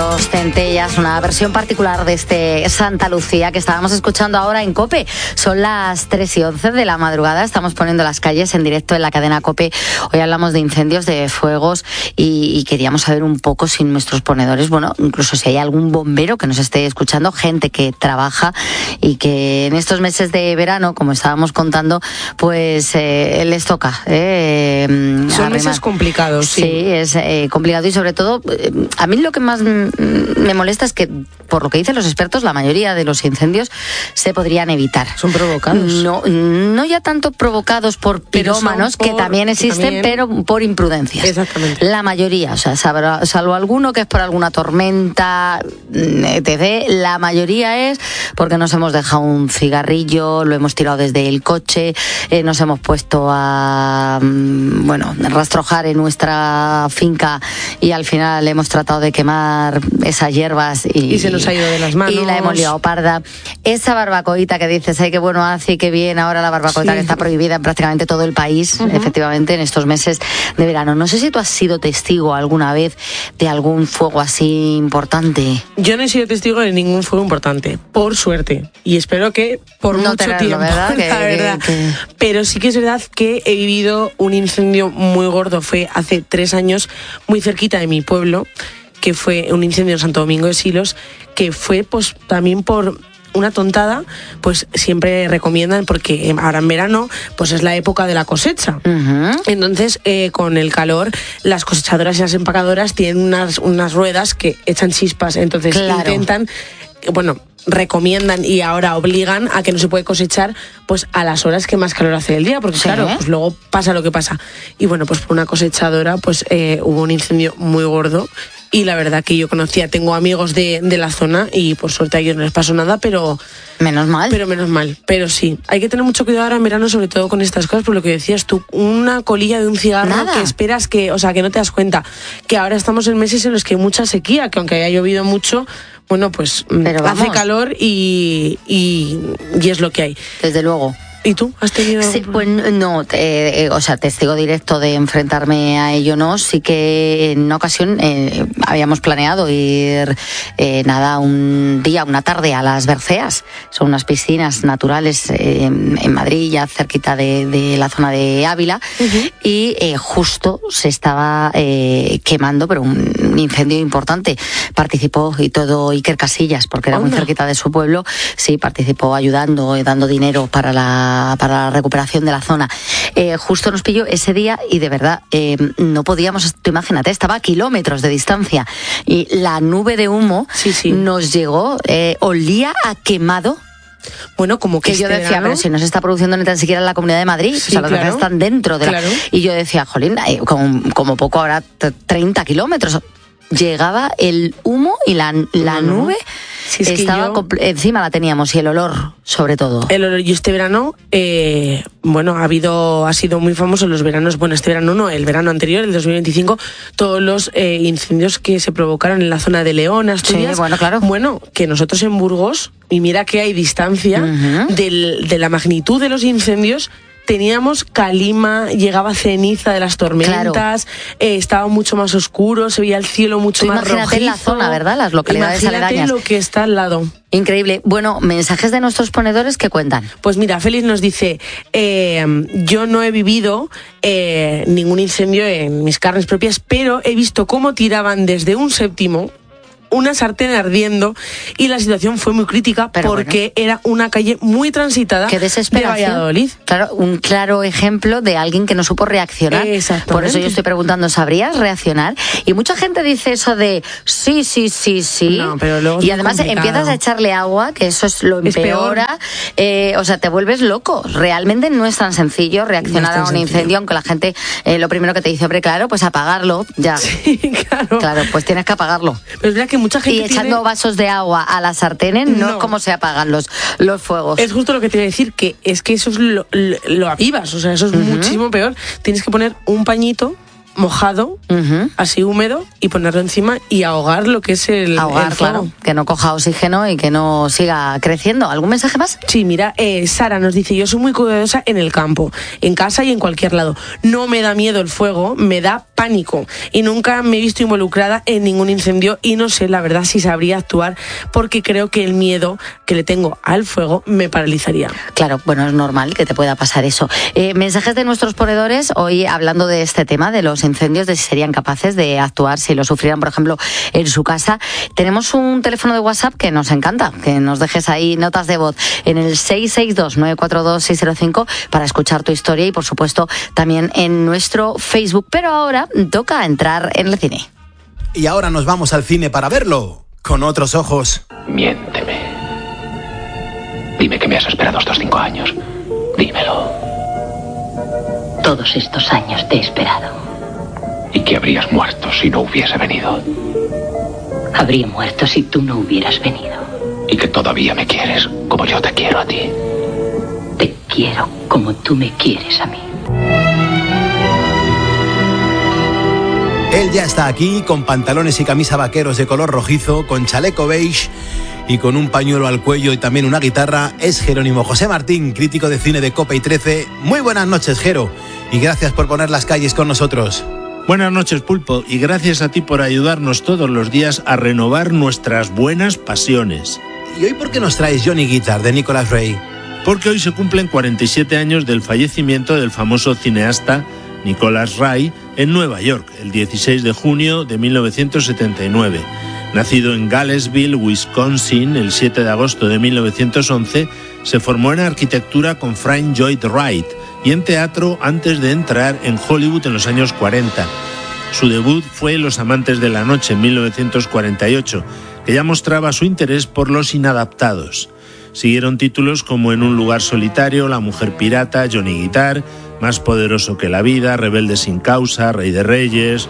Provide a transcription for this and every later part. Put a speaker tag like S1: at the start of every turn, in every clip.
S1: Los Centellas, una versión particular de este Santa Lucía que estábamos escuchando ahora en COPE. Son las 3:11 de la madrugada, estamos poniendo las calles en directo en la cadena COPE. Hoy hablamos de incendios, de fuegos y queríamos saber un poco si nuestros ponedores, bueno, incluso si hay algún bombero que nos esté escuchando, gente que trabaja y que en estos meses de verano, como estábamos contando, pues les toca.
S2: Son meses complicados, sí.
S1: Sí, es complicado y sobre todo, a mí lo que más me molesta es que, por lo que dicen los expertos, la mayoría de los incendios se podrían evitar.
S2: Son provocados.
S1: No ya tanto provocados por pirómanos, que también existen, pero por imprudencias.
S2: Exactamente.
S1: La mayoría, o sea, salvo alguno que es por alguna tormenta, etc., la mayoría es porque nos hemos dejado un cigarrillo, lo hemos tirado desde el coche, nos hemos puesto a rastrojar en nuestra finca y al final hemos tratado de quemar esas hierbas y
S2: se nos ha ido de las manos
S1: y la hemos liado parda. Esa barbacoita que dices, ay, qué bueno hace y qué bien ahora la barbacoita, sí, que está prohibida en prácticamente todo el país, efectivamente, en estos meses de verano. No sé si tú has sido testigo alguna vez de algún fuego así importante.
S2: Yo no he sido testigo de ningún fuego importante, por suerte, y espero que por
S1: no
S2: mucho
S1: tenerlo,
S2: tiempo,
S1: ¿verdad?
S2: la verdad. Pero sí que es verdad que he vivido un incendio muy gordo, fue hace 3 años, muy cerquita de mi pueblo, que fue un incendio en Santo Domingo de Silos, que fue pues también por una tontada, pues siempre recomiendan, porque ahora en verano pues es la época de la cosecha. Entonces, con el calor, las cosechadoras y las empacadoras tienen unas ruedas que echan chispas, entonces intentan, recomiendan y ahora obligan a que no se puede cosechar pues a las horas que más calor hace el día, porque claro, pues luego pasa lo que pasa. Y bueno, pues por una cosechadora pues hubo un incendio muy gordo y la verdad que yo tengo amigos de la zona y por suerte a ellos no les pasó nada, pero
S1: menos mal.
S2: Pero sí, hay que tener mucho cuidado ahora en verano, sobre todo con estas cosas, por lo que decías tú, una colilla de un cigarro que esperas que no te das cuenta, que ahora estamos en meses en los que hay mucha sequía, que aunque haya llovido mucho, bueno, pues hace calor y es lo que hay.
S1: Desde luego.
S2: ¿Y tú? ¿Has tenido...?
S1: Sí, pues no, testigo directo de enfrentarme a ello no. Sí que en una ocasión habíamos planeado ir una tarde a las Berceas. Son unas piscinas naturales en Madrid, ya cerquita de la zona de Ávila, y justo se estaba quemando, pero un incendio importante. Participó y todo Iker Casillas, porque era muy cerquita de su pueblo. Sí, participó ayudando, dando dinero para la recuperación de la zona. Justo nos pilló ese día y de verdad no podíamos, tú imagínate, estaba a kilómetros de distancia y la nube de humo nos llegó, olía a quemado.
S2: Bueno, como que
S1: yo decía, pero si no se está produciendo ni tan siquiera en la Comunidad de Madrid,
S2: sí,
S1: los demás están dentro de y yo decía, jolín, como poco ahora 30 kilómetros. Llegaba el humo y la nube estaba encima la teníamos, y el olor sobre todo.
S2: El olor, y este verano ha sido muy famoso en los veranos, este verano no, el verano anterior, el 2025, todos los incendios que se provocaron en la zona de León, Asturias.
S1: Sí, claro.
S2: Que nosotros en Burgos, y mira que hay distancia de la magnitud de los incendios, teníamos calima, llegaba ceniza de las tormentas, estaba mucho más oscuro, se veía el cielo mucho más rojizo.
S1: Imagínate en la zona, ¿verdad? Las localidades aledañas.
S2: Imagínate lo que está al lado.
S1: Increíble. Bueno, mensajes de nuestros ponedores que cuentan.
S2: Pues mira, Félix nos dice, yo no he vivido ningún incendio en mis carnes propias, pero he visto cómo tiraban desde un séptimo una sartén ardiendo y la situación fue muy crítica porque era una calle muy transitada de Valladolid.
S1: Claro, un claro ejemplo de alguien que no supo reaccionar. Por eso yo estoy preguntando, ¿sabrías reaccionar? Y mucha gente dice eso de sí.
S2: No, pero luego
S1: y además empiezas a echarle agua, que eso es lo empeora. Te vuelves loco. Realmente no es tan sencillo reaccionar a un incendio, aunque la gente lo primero que te dice, hombre, claro, pues apagarlo. Ya.
S2: Sí, claro.
S1: Claro, pues tienes que apagarlo.
S2: Pero es verdad que mucha gente
S1: echando vasos de agua a las sartenes no es como se apagan los fuegos.
S2: Es justo lo que te iba a decir, que es que eso es lo avivas, o sea, eso es muchísimo peor. Tienes que poner un pañito mojado, así húmedo, y ponerlo encima y ahogar lo que es el fuego.
S1: Claro, que no coja oxígeno y que no siga creciendo. ¿Algún mensaje más?
S2: Sí, mira, Sara nos dice, yo soy muy cuidadosa en el campo, en casa y en cualquier lado. No me da miedo el fuego, me da pánico y nunca me he visto involucrada en ningún incendio y no sé la verdad si sabría actuar, porque creo que el miedo que le tengo al fuego me paralizaría.
S1: Claro, bueno, es normal que te pueda pasar eso. Mensajes de nuestros ponedores hoy hablando de este tema, de los incendios, de si serían capaces de actuar si lo sufrieran, por ejemplo, en su casa. Tenemos un teléfono de WhatsApp que nos encanta, que nos dejes ahí notas de voz en el 662-942-605 para escuchar tu historia y, por supuesto, también en nuestro Facebook. Pero ahora toca entrar en el cine.
S3: Y ahora nos vamos al cine para verlo con otros ojos.
S4: Miénteme. Dime que me has esperado estos 5 años. Dímelo.
S5: Todos estos años te he esperado.
S4: ¿Y que habrías muerto si no hubiese venido?
S5: Habría muerto si tú no hubieras venido.
S4: Y que todavía me quieres como yo te quiero a ti.
S5: Te quiero como tú me quieres a mí.
S3: Él ya está aquí con pantalones y camisa vaqueros de color rojizo, con chaleco beige y con un pañuelo al cuello y también una guitarra. Es Jerónimo José Martín, crítico de cine de COPE y 13. Muy buenas noches, Jero, y gracias por poner las calles con nosotros.
S6: Buenas noches, Pulpo, y gracias a ti por ayudarnos todos los días a renovar nuestras buenas pasiones.
S3: ¿Y hoy por qué nos traes Johnny Guitar, de Nicholas Ray?
S6: Porque hoy se cumplen 47 años del fallecimiento del famoso cineasta Nicholas Ray en Nueva York, el 16 de junio de 1979. Nacido en Galesville, Wisconsin, el 7 de agosto de 1911, se formó en arquitectura con Frank Lloyd Wright y en teatro antes de entrar en Hollywood en los años 40. Su debut fue Los amantes de la noche en 1948, que ya mostraba su interés por los inadaptados. Siguieron títulos como En un lugar solitario, La mujer pirata, Johnny Guitar, Más poderoso que la vida, Rebelde sin causa, Rey de Reyes,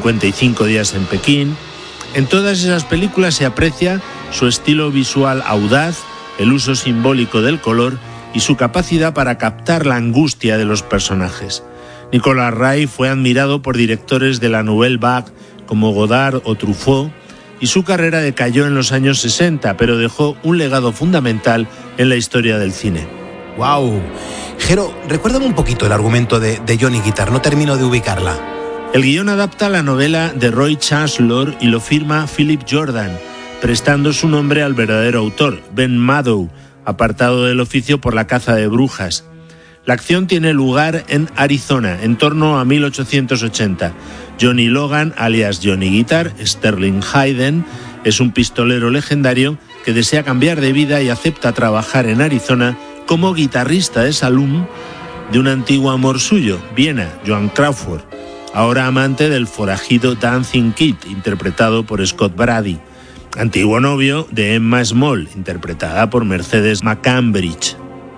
S6: 55 días en Pekín. En todas esas películas se aprecia su estilo visual audaz, el uso simbólico del color y su capacidad para captar la angustia de los personajes. Nicholas Ray fue admirado por directores de la Nouvelle Vague como Godard o Truffaut, y su carrera decayó en los años 60, pero dejó un legado fundamental en la historia del cine.
S3: ¡Wow! Jero, recuérdame un poquito el argumento de Johnny Guitar, no termino de ubicarla.
S6: El guión adapta la novela de Roy Chancellor y lo firma Philip Jordan, prestando su nombre al verdadero autor, Ben Maddow, apartado del oficio por la caza de brujas. La acción tiene lugar en Arizona, en torno a 1880. Johnny Logan, alias Johnny Guitar, Sterling Hayden, es un pistolero legendario que desea cambiar de vida y acepta trabajar en Arizona como guitarrista de salón de un antiguo amor suyo, Vienna, Joan Crawford, ahora amante del forajido Dancing Kid, interpretado por Scott Brady, antiguo novio de Emma Small, interpretada por Mercedes McCambridge.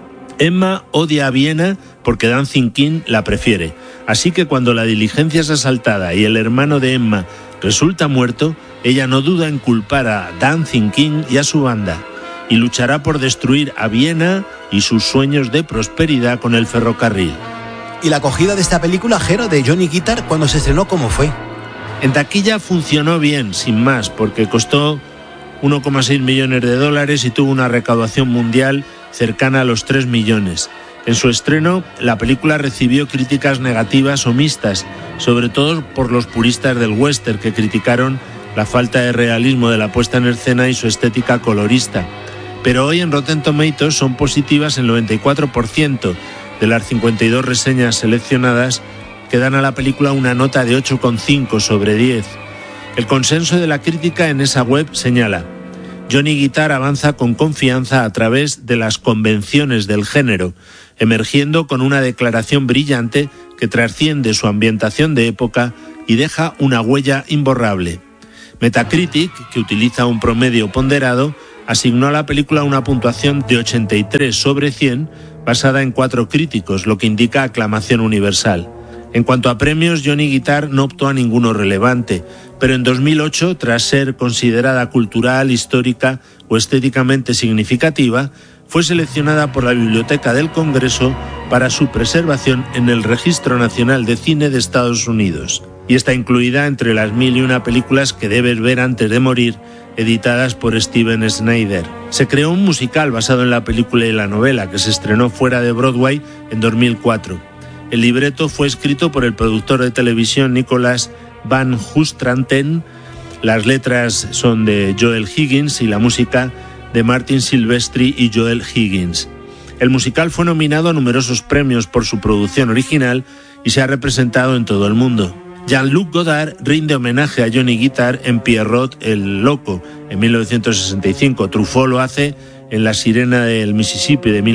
S6: Emma odia a Vienna porque Dancing King la prefiere, así que cuando la diligencia es asaltada y el hermano de Emma resulta muerto, ella no duda en culpar a Dancing King y a su banda, y luchará por destruir a Vienna y sus sueños de prosperidad con el ferrocarril.
S3: ¿Y la acogida de esta película, Jero, de Johnny Guitar, cuando se estrenó, cómo fue?
S6: En taquilla funcionó bien, sin más, porque costó 1,6 millones de dólares y tuvo una recaudación mundial cercana a los 3 millones. En su estreno, la película recibió críticas negativas o mixtas, sobre todo por los puristas del western, que criticaron la falta de realismo de la puesta en escena y su estética colorista. Pero hoy en Rotten Tomatoes son positivas el 94% de las 52 reseñas seleccionadas, que dan a la película una nota de 8,5 sobre 10. El consenso de la crítica en esa web señala: Johnny Guitar avanza con confianza a través de las convenciones del género, emergiendo con una declaración brillante que trasciende su ambientación de época y deja una huella imborrable. Metacritic, que utiliza un promedio ponderado, asignó a la película una puntuación de 83 sobre 100, basada en 4 críticos, lo que indica aclamación universal. En cuanto a premios, Johnny Guitar no optó a ninguno relevante, pero en 2008, tras ser considerada cultural, histórica o estéticamente significativa, fue seleccionada por la Biblioteca del Congreso para su preservación en el Registro Nacional de Cine de Estados Unidos, y está incluida entre las 1001 películas que debes ver antes de morir, editadas por Steven Snyder. Se creó un musical basado en la película y la novela, que se estrenó fuera de Broadway en 2004. El libreto fue escrito por el productor de televisión Nicolas Van Hoogstraten, las letras son de Joel Higgins y la música de Martin Silvestri y Joel Higgins. El musical fue nominado a numerosos premios por su producción original y se ha representado en todo el mundo. Jean-Luc Godard rinde homenaje a Johnny Guitar en Pierrot el Loco en 1965. Truffaut lo hace en La Sirena del Mississippi de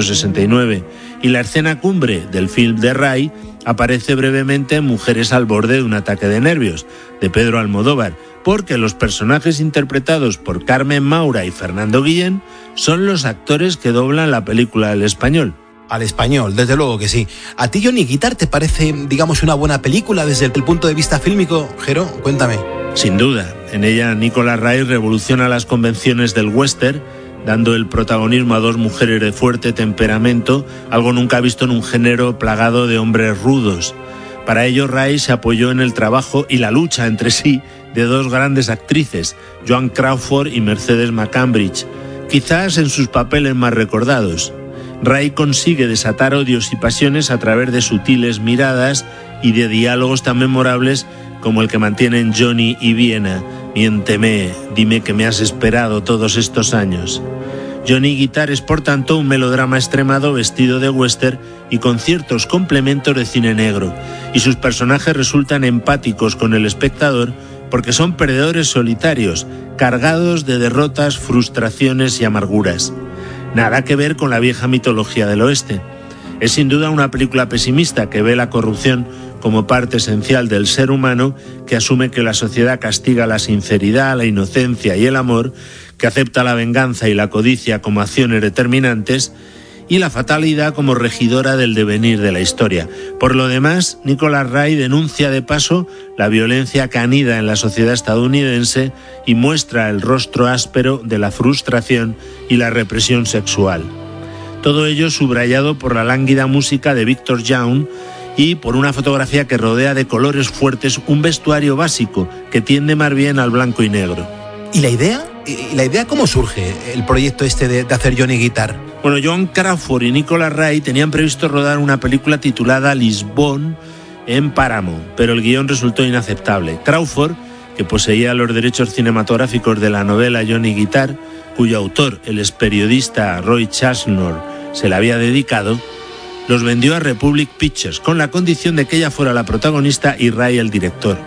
S6: 1969. Y la escena cumbre del film de Ray aparece brevemente en Mujeres al borde de un ataque de nervios, de Pedro Almodóvar, porque los personajes interpretados por Carmen Maura y Fernando Guillén son los actores que doblan la película al español.
S3: Al español, desde luego que sí. ¿A ti Johnny Guitar te parece, digamos, una buena película desde el punto de vista fílmico, Jero? Cuéntame.
S6: Sin duda. En ella Nicolas Ray revoluciona las convenciones del western, dando el protagonismo a dos mujeres de fuerte temperamento, algo nunca visto en un género plagado de hombres rudos. Para ello, Ray se apoyó en el trabajo y la lucha entre sí de dos grandes actrices, Joan Crawford y Mercedes McCambridge, quizás en sus papeles más recordados. Ray consigue desatar odios y pasiones a través de sutiles miradas y de diálogos tan memorables como el que mantienen Johnny y Viena. Miénteme, dime que me has esperado todos estos años. Johnny Guitar es por tanto un melodrama extremado vestido de western y con ciertos complementos de cine negro, y sus personajes resultan empáticos con el espectador porque son perdedores solitarios, cargados de derrotas, frustraciones y amarguras. Nada que ver con la vieja mitología del oeste. Es sin duda una película pesimista que ve la corrupción como parte esencial del ser humano, que asume que la sociedad castiga la sinceridad, la inocencia y el amor, que acepta la venganza y la codicia como acciones determinantes y la fatalidad como regidora del devenir de la historia. Por lo demás, Nicolas Ray denuncia de paso la violencia que anida en la sociedad estadounidense y muestra el rostro áspero de la frustración y la represión sexual. Todo ello subrayado por la lánguida música de Victor Young y por una fotografía que rodea de colores fuertes un vestuario básico que tiende más bien al blanco y negro.
S3: ¿Y la idea? ¿Cómo surge el proyecto este de hacer Johnny Guitar?
S6: Bueno, Joan Crawford y Nicolas Ray tenían previsto rodar una película titulada Lisbon en Paramount, pero el guión resultó inaceptable. Crawford, que poseía los derechos cinematográficos de la novela Johnny Guitar, cuyo autor, el experiodista Roy Chasnor, se la había dedicado, los vendió a Republic Pictures, con la condición de que ella fuera la protagonista y Ray el director.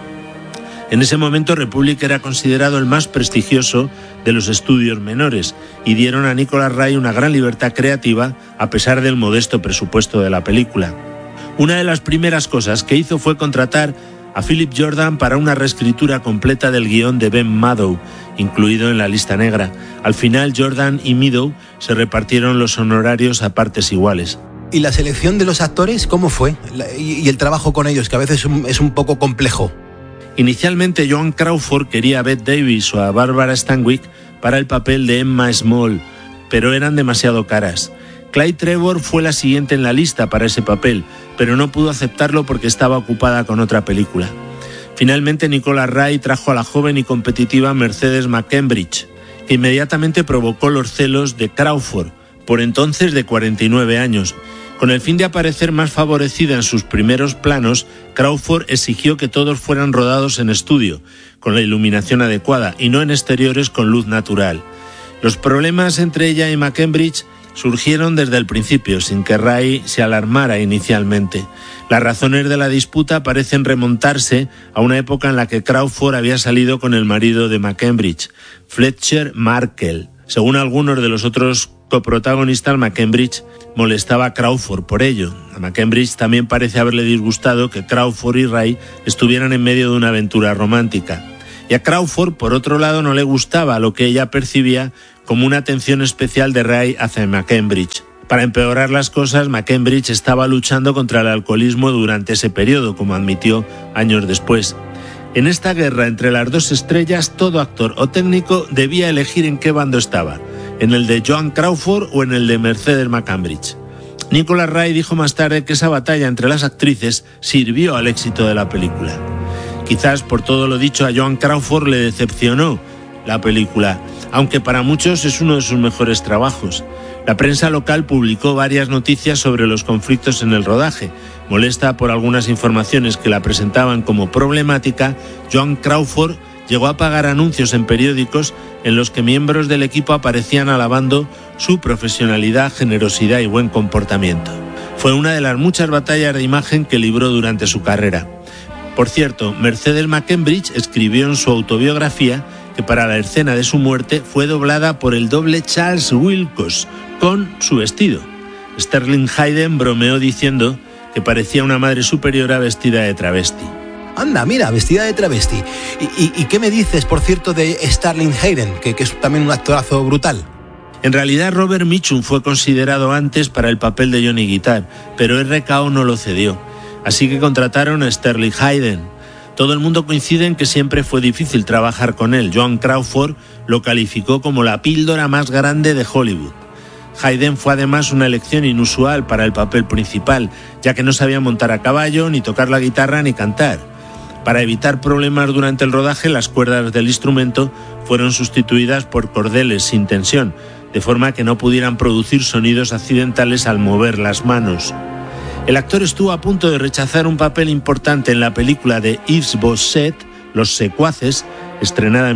S6: En ese momento Republic era considerado el más prestigioso de los estudios menores y dieron a Nicolas Ray una gran libertad creativa a pesar del modesto presupuesto de la película. Una de las primeras cosas que hizo fue contratar a Philip Jordan para una reescritura completa del guión de Ben Maddow, incluido en la lista negra. Al final Jordan y Meadow se repartieron los honorarios a partes iguales.
S3: ¿Y la selección de los actores cómo fue? Y el trabajo con ellos, que a veces es un poco complejo.
S6: Inicialmente Joan Crawford quería a Bette Davis o a Barbara Stanwyck para el papel de Emma Small, pero eran demasiado caras. Clyde Trevor fue la siguiente en la lista para ese papel, pero no pudo aceptarlo porque estaba ocupada con otra película. Finalmente Nicolas Ray trajo a la joven y competitiva Mercedes McCambridge, que inmediatamente provocó los celos de Crawford, por entonces de 49 años. Con el fin de aparecer más favorecida en sus primeros planos, Crawford exigió que todos fueran rodados en estudio, con la iluminación adecuada, y no en exteriores con luz natural. Los problemas entre ella y McCambridge surgieron desde el principio, sin que Ray se alarmara inicialmente. Las razones de la disputa parecen remontarse a una época en la que Crawford había salido con el marido de McCambridge, Fletcher Markle. Según algunos de los otros coprotagonistas, McCambridge molestaba a Crawford por ello. A McCambridge también parece haberle disgustado que Crawford y Ray estuvieran en medio de una aventura romántica. Y a Crawford, por otro lado, no le gustaba lo que ella percibía como una atención especial de Ray hacia McCambridge. Para empeorar las cosas, McCambridge estaba luchando contra el alcoholismo durante ese periodo, como admitió años después. En esta guerra entre las dos estrellas, todo actor o técnico debía elegir en qué bando estaba, en el de Joan Crawford o en el de Mercedes McCambridge. Nicolas Ray dijo más tarde que esa batalla entre las actrices sirvió al éxito de la película. Quizás por todo lo dicho a Joan Crawford le decepcionó la película, aunque para muchos es uno de sus mejores trabajos. La prensa local publicó varias noticias sobre los conflictos en el rodaje, Molesta por algunas informaciones que la presentaban como problemática, Joan Crawford llegó a pagar anuncios en periódicos en los que miembros del equipo aparecían alabando su profesionalidad, generosidad y buen comportamiento. Fue una de las muchas batallas de imagen que libró durante su carrera. Por cierto, Mercedes McCambridge escribió en su autobiografía que para la escena de su muerte fue doblada por el doble Charles Wilcox con su vestido. Sterling Hayden bromeó diciendo que parecía una madre superiora vestida de travesti.
S3: Anda, mira, vestida de travesti. ¿Y qué me dices, por cierto, de Sterling Hayden, que es también un actorazo brutal?
S6: En realidad, Robert Mitchum fue considerado antes para el papel de Johnny Guitar, pero RKO no lo cedió. Así que contrataron a Sterling Hayden. Todo el mundo coincide en que siempre fue difícil trabajar con él. Joan Crawford lo calificó como la píldora más grande de Hollywood. Hayden fue además una elección inusual para el papel principal, ya que no sabía montar a caballo, ni tocar la guitarra, ni cantar. Para evitar problemas durante el rodaje, las cuerdas del instrumento fueron sustituidas por cordeles sin tensión, de forma que no pudieran producir sonidos accidentales al mover las manos. El actor estuvo a punto de rechazar un papel importante en la película de Yves Bosset, Los secuaces, estrenada en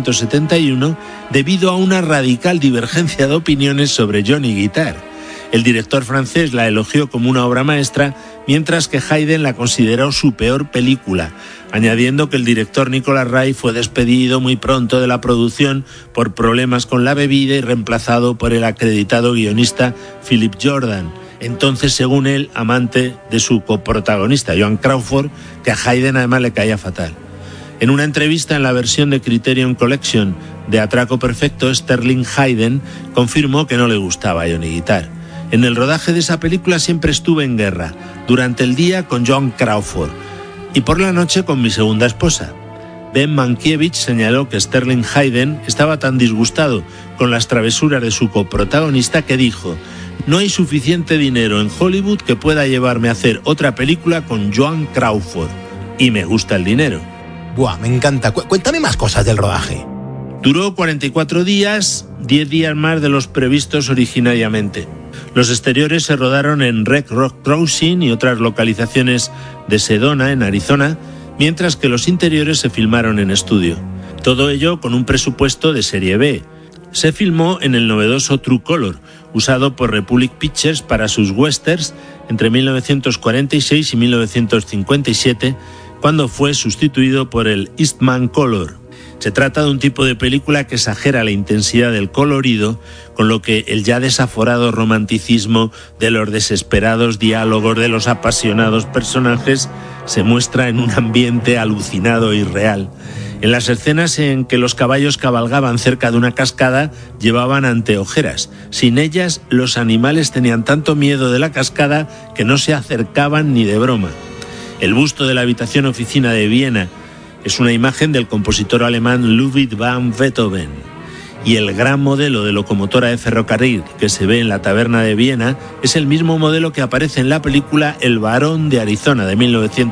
S6: 1971, debido a una radical divergencia de opiniones sobre Johnny Guitar. El director francés la elogió como una obra maestra, mientras que Hayden la consideró su peor película, añadiendo que el director Nicolas Ray fue despedido muy pronto de la producción por problemas con la bebida y reemplazado por el acreditado guionista Philip Jordan, entonces, según él, amante de su coprotagonista, Joan Crawford, que a Hayden además le caía fatal. En una entrevista en la versión de Criterion Collection de Atraco Perfecto, Sterling Hayden confirmó que no le gustaba Johnny Guitar. En el rodaje de esa película siempre estuve en guerra, durante el día con Joan Crawford y por la noche con mi segunda esposa. Ben Mankiewicz señaló que Sterling Hayden estaba tan disgustado con las travesuras de su coprotagonista que dijo: «No hay suficiente dinero en Hollywood que pueda llevarme a hacer otra película con Joan Crawford. Y me gusta el dinero».
S3: Buah, me encanta. Cuéntame más cosas del rodaje.
S6: Duró 44 días, 10 días más de los previstos originariamente. Los exteriores se rodaron en Red Rock Crossing y otras localizaciones de Sedona, en Arizona, mientras que los interiores se filmaron en estudio. Todo ello con un presupuesto de serie B. Se filmó en el novedoso True Color, usado por Republic Pictures para sus westerns entre 1946 y 1957, cuando fue sustituido por el Eastman Color. Se trata de un tipo de película que exagera la intensidad del colorido, con lo que el ya desaforado romanticismo de los desesperados diálogos de los apasionados personajes se muestra en un ambiente alucinado y real. En las escenas en que los caballos cabalgaban cerca de una cascada, llevaban anteojeras. Sin ellas, los animales tenían tanto miedo de la cascada que no se acercaban ni de broma. El busto de la habitación oficina de Viena es una imagen del compositor alemán Ludwig van Beethoven. Y el gran modelo de locomotora de ferrocarril que se ve en la taberna de Viena es el mismo modelo que aparece en la película El Barón de Arizona de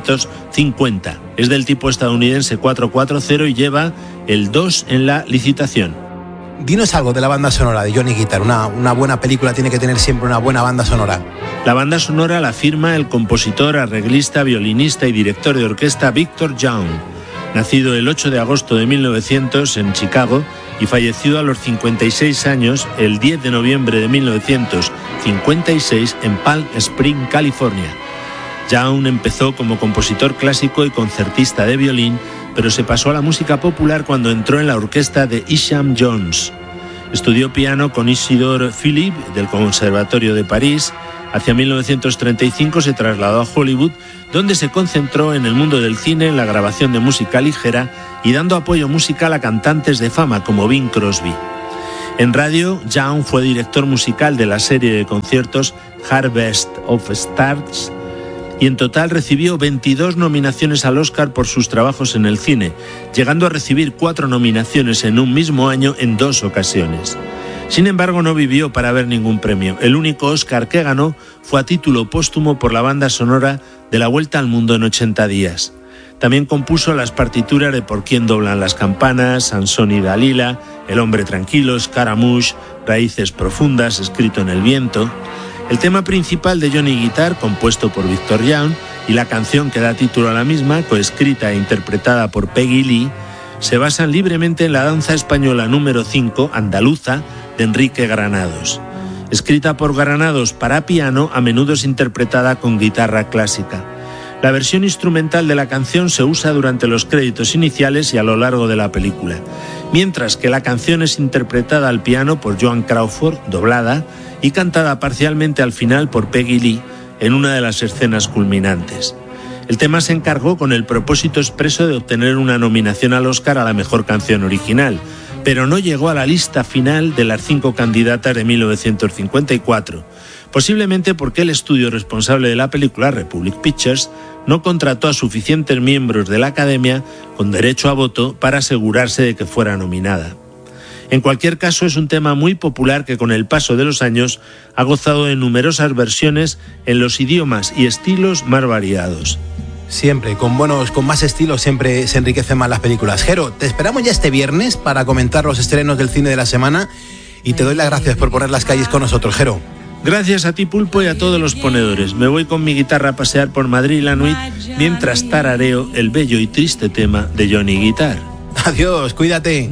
S6: 1950. Es del tipo estadounidense 440 y lleva el 2 en la licitación.
S3: Dinos algo de la banda sonora de Johnny Guitar. Una buena película tiene que tener siempre una buena banda sonora.
S6: La banda sonora la firma el compositor, arreglista, violinista y director de orquesta Victor Young, nacido el 8 de agosto de 1900 en Chicago y fallecido a los 56 años el 10 de noviembre de 1956 en Palm Springs, California. Young empezó como compositor clásico y concertista de violín, pero se pasó a la música popular cuando entró en la orquesta de Isham Jones. Estudió piano con Isidore Philippe del Conservatorio de París. Hacia 1935 se trasladó a Hollywood, donde se concentró en el mundo del cine, en la grabación de música ligera y dando apoyo musical a cantantes de fama como Bing Crosby. En radio, Young fue director musical de la serie de conciertos Harvest of Stars y en total recibió 22 nominaciones al Oscar por sus trabajos en el cine, llegando a recibir 4 nominaciones en un mismo año en 2 ocasiones. Sin embargo, no vivió para ver ningún premio. El único Oscar que ganó fue a título póstumo por la banda sonora de La Vuelta al Mundo en 80 días. También compuso las partituras de Por quién doblan las campanas, Sansón y Dalila, El hombre tranquilo, Scaramouche, Raíces profundas, Escrito en el viento. El tema principal de Johnny Guitar, compuesto por Victor Young, y la canción que da título a la misma, coescrita e interpretada por Peggy Lee, se basan libremente en la danza española número 5, andaluza, de Enrique Granados. Escrita por Granados para piano, a menudo es interpretada con guitarra clásica. La versión instrumental de la canción se usa durante los créditos iniciales y a lo largo de la película, mientras que la canción es interpretada al piano por Joan Crawford, doblada, y cantada parcialmente al final por Peggy Lee en una de las escenas culminantes. El tema se encargó con el propósito expreso de obtener una nominación al Oscar a la mejor canción original, pero no llegó a la lista final de las 5 candidatas de 1954, posiblemente porque el estudio responsable de la película, Republic Pictures, no contrató a suficientes miembros de la Academia con derecho a voto para asegurarse de que fuera nominada. En cualquier caso, es un tema muy popular que con el paso de los años ha gozado de numerosas versiones en los idiomas y estilos más variados.
S3: Siempre, con más estilos siempre se enriquecen más las películas. Jero, te esperamos ya este viernes para comentar los estrenos del cine de la semana y te doy las gracias por poner las calles con nosotros, Jero.
S6: Gracias a ti, Pulpo, y a todos los ponedores. Me voy con mi guitarra a pasear por Madrid y la Nuit mientras tarareo el bello y triste tema de Johnny Guitar.
S3: Adiós, cuídate.